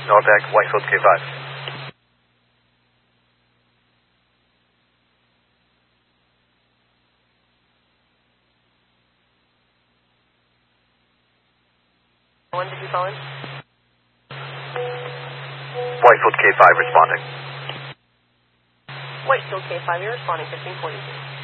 Norbeck, Whitefield K5. When did you call in? Whitefield K5 responding. Whitefield K5, you're responding 1542.